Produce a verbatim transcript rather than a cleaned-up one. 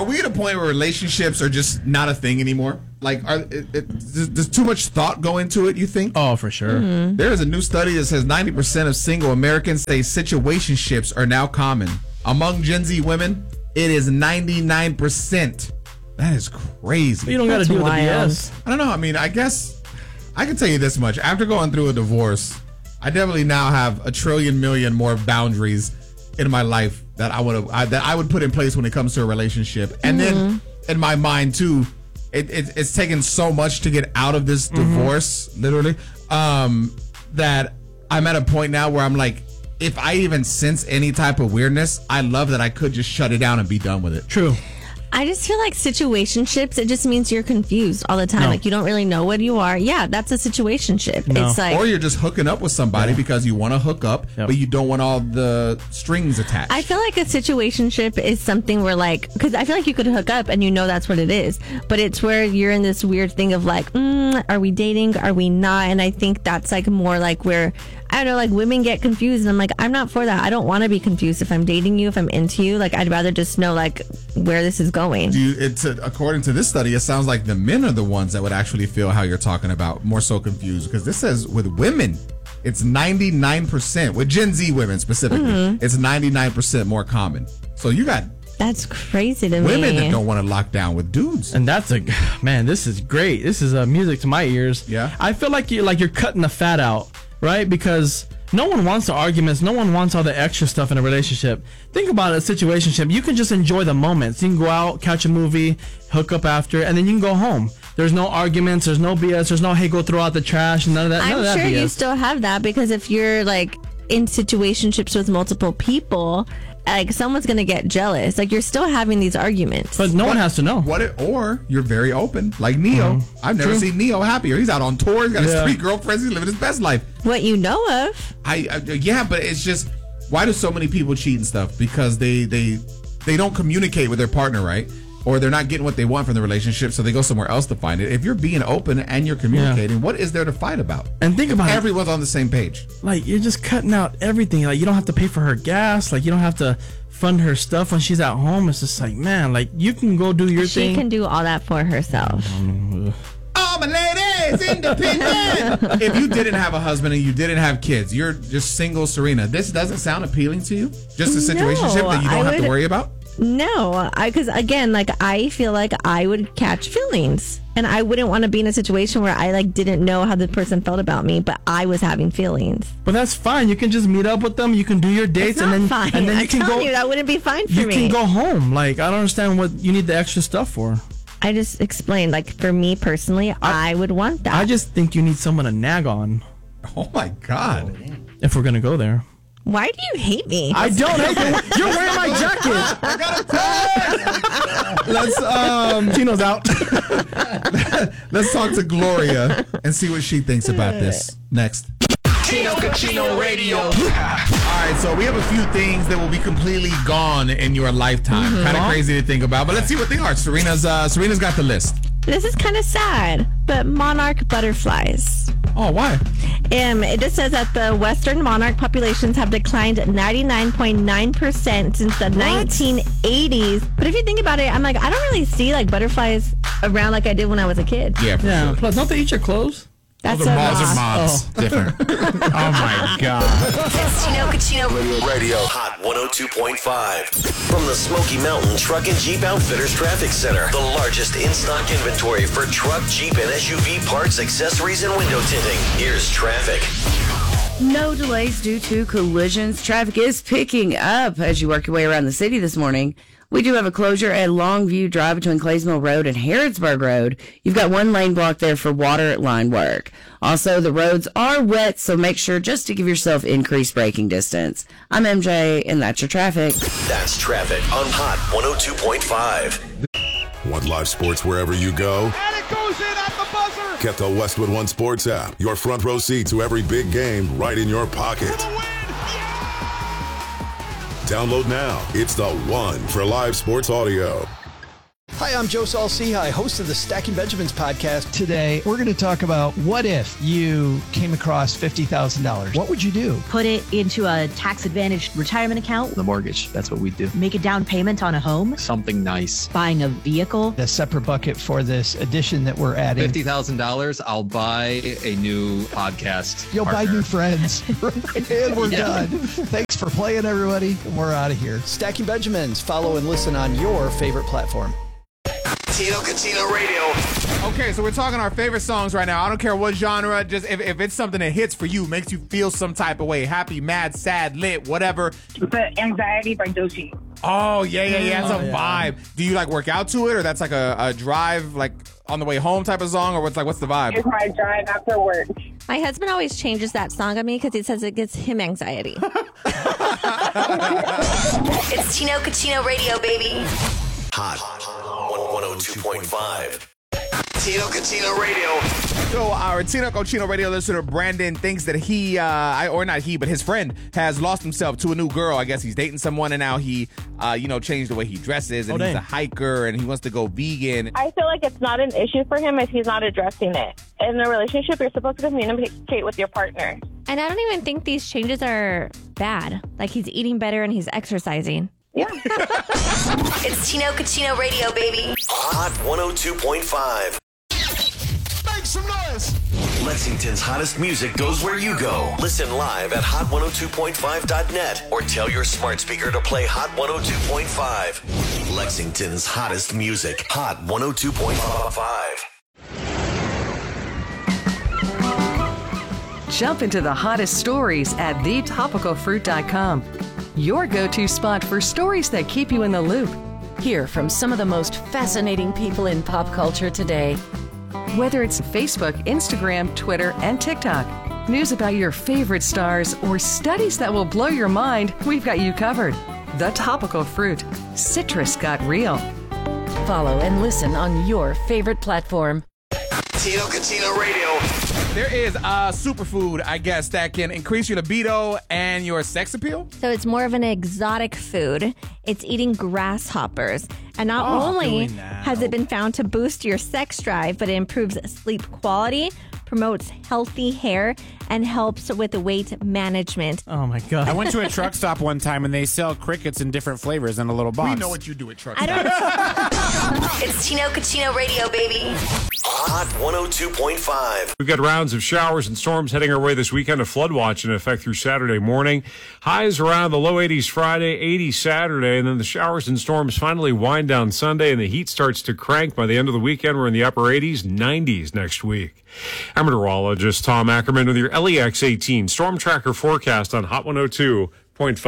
we at a point where relationships are just not a thing anymore? Like, are it, it, does, does too much thought go into it, you think? Oh, for sure. Mm-hmm. There is a new study that says ninety percent of single Americans say situationships are now common. Among Gen Z women, it is ninety-nine percent. That is crazy. But you don't got to do the B S. I don't know. I mean, I guess I can tell you this much. After going through a divorce, I definitely now have a trillion million more boundaries in my life that I would I, that I would put in place when it comes to a relationship. And mm-hmm. then in my mind too, it, it, it's taken so much to get out of this mm-hmm. divorce, literally, um, that I'm at a point now where I'm like, if I even sense any type of weirdness, I love that I could just shut it down and be done with it. True. I just feel like situationships, it just means you're confused all the time. No. Like, you don't really know what you are. Yeah, that's a situationship. No. It's like, or you're just hooking up with somebody yeah. because you want to hook up, yep. but you don't want all the strings attached. I feel like a situationship is something where, like, because I feel like you could hook up and you know that's what it is. But it's where you're in this weird thing of like, mm, are we dating? Are we not? And I think that's like more like where, I don't know, like women get confused. And I'm like, I'm not for that. I don't want to be confused if I'm dating you, if I'm into you. Like, I'd rather just know like where this is going. Do you, it's a, according to this study, it sounds like the men are the ones that would actually feel how you're talking about, more so confused. Because this says with women, it's ninety-nine percent. With Gen Z women specifically, mm-hmm. it's ninety-nine percent more common. So you got that's crazy to women me. Women that don't want to lock down with dudes. And that's a man. This is great. This is uh, music to my ears. Yeah. I feel like you like you're cutting the fat out, right? Because no one wants the arguments. No one wants all the extra stuff in a relationship. Think about a situationship. You can just enjoy the moments. You can go out, catch a movie, hook up after, and then you can go home. There's no arguments. There's no B S. There's no, hey, go throw out the trash and none of that. None I'm of that sure B S. You still have that because if you're like in situationships with multiple people, like someone's gonna get jealous. Like you're still having these arguments, but no what, one has to know. What? It, or you're very open, like Neo. Mm-hmm. I've never True. seen Neo happier. He's out on tour. He's got yeah. his three girlfriends. He's living his best life. What you know of? I, I yeah, but it's just why do so many people cheat and stuff? Because they they they don't communicate with their partner, right? Or they're not getting what they want from the relationship, so they go somewhere else to find it. If you're being open and you're communicating, yeah. what is there to fight about? And think if about everyone's it. on the same page. Like you're just cutting out everything. Like you don't have to pay for her gas. Like you don't have to fund her stuff when she's at home. It's just like, man, like you can go do your she thing. She can do all that for herself. Oh, my ladies, independent. If you didn't have a husband and you didn't have kids, you're just single Serena. This doesn't sound appealing to you? Just a situationship no, that you don't I have would, to worry about? No, I because again, like I feel like I would catch feelings, and I wouldn't want to be in a situation where I like didn't know how the person felt about me, but I was having feelings. But that's fine. You can just meet up with them. You can do your dates, it's and then fine. and then you I'm can go. You, that wouldn't be fine for you me. You can go home. Like I don't understand what you need the extra stuff for. I just explained. Like for me personally, I, I would want that. I just think you need someone to nag on. Oh my God! If we're gonna go there. Why do you hate me? I don't hate you. You're wearing my jacket. I got a tag. Let's um Tino's out. Let's talk to Gloria and see what she thinks about this. Next. Chino Cucino Radio. All right, so we have a few things that will be completely gone in your lifetime. Mm-hmm. Kind of crazy to think about, but let's see what they are. Serena's uh, Serena's got the list. This is kind of sad, but monarch butterflies. Oh, why? Um, it just says that the western monarch populations have declined ninety-nine point nine percent since the what? nineteen eighties. But if you think about it, I'm like, I don't really see like butterflies around like I did when I was a kid. Yeah, for yeah. Sure. Plus, don't they eat your clothes? That's oh, a moths moth. are moths. Oh. Different. Oh my God. It's Chino Cucino Radio. Hot one oh two point five. From the Smoky Mountain Truck and Jeep Outfitters Traffic Center. The largest in-stock inventory for truck, Jeep, and S U V parts, accessories, and window tinting. Here's traffic. No delays due to collisions. Traffic is picking up as you work your way around the city this morning. We do have a closure at Longview Drive between Claysmill Road and Harrodsburg Road. You've got one lane blocked there for water line work. Also, the roads are wet, so make sure just to give yourself increased braking distance. I'm M J, and that's your traffic. That's traffic on Hot one oh two point five. Want live sports wherever you go? And it goes in at the buzzer! Get the Westwood One Sports app. Your front row seat to every big game right in your pocket. Download now. It's the one for live sports audio. Hi, I'm Joe Saul-Sehy, host of the Stacking Benjamins podcast. Today, we're going to talk about what if you came across fifty thousand dollars? What would you do? Put it into a tax-advantaged retirement account. The mortgage, that's what we do. Make a down payment on a home. Something nice. Buying a vehicle. A separate bucket for this addition that we're adding. fifty thousand dollars, I'll buy a new podcast You'll partner. buy new friends. And we're Yeah. done. Thanks for playing, everybody. We're out of here. Stacking Benjamins. Follow and listen on your favorite platform. Tino Catino Radio. Okay, so we're talking our favorite songs right now. I don't care what genre, just if, if it's something that hits for you, makes you feel some type of way, happy, mad, sad, lit, whatever. The Anxiety by Doechii. Oh, yeah, yeah, yeah. It's Oh, a yeah. vibe. Do you like work out to it, or that's like a, a drive, like on the way home type of song, or what's like, what's the vibe? It's my drive after work. My husband always changes that song on me because he says it gives him anxiety. It's Tino Catino Radio, baby. Hot one oh two point five. Tino Catino Radio. So our Tino Cochino radio listener Brandon thinks that he, uh, I, or not he, but his friend has lost himself to a new girl. I guess he's dating someone, and now he, uh, you know, changed the way he dresses, and Oh, he's dang. a hiker, and he wants to go vegan. I feel like it's not an issue for him if he's not addressing it. In a relationship, you're supposed to communicate with your partner. And I don't even think these changes are bad. Like he's eating better and he's exercising. Yeah. It's Tino Catino Radio, baby. Hot one oh two point five. Make some noise! Lexington's hottest music goes where you go. Listen live at hot one oh two point five dot net or tell your smart speaker to play Hot one oh two point five. Lexington's hottest music. Hot one oh two point five. Jump into the hottest stories at the topical fruit dot com. Your go-to spot for stories that keep you in the loop. Hear from some of the most fascinating people in pop culture today. Whether it's Facebook, Instagram, Twitter, and TikTok, news about your favorite stars, or studies that will blow your mind, we've got you covered. The Topical Fruit. Citrus got real. Follow and listen on your favorite platform. Tino Catino Radio. There is a superfood, I guess, that can increase your libido and your sex appeal. So it's more of an exotic food. It's eating grasshoppers. And not Oh, only doing that. has it been found to boost your sex drive, but it improves sleep quality, promotes healthy hair, and helps with weight management. Oh my god! I went to a truck stop one time and they sell crickets in different flavors in a little box. We know what you do at truck I stops. It's Tino Catino Radio, baby. Hot one oh two point five. We've got rounds of showers and storms heading our way this weekend. A flood watch in effect through Saturday morning. Highs around the low eighties Friday, eighty Saturday, and then the showers and storms finally wind down Sunday, and the heat starts to crank. By the end of the weekend, we're in the upper eighties, nineties next week. I'm meteorologist Tom Ackerman with your L E X eighteen Storm Tracker forecast on Hot one oh two point five.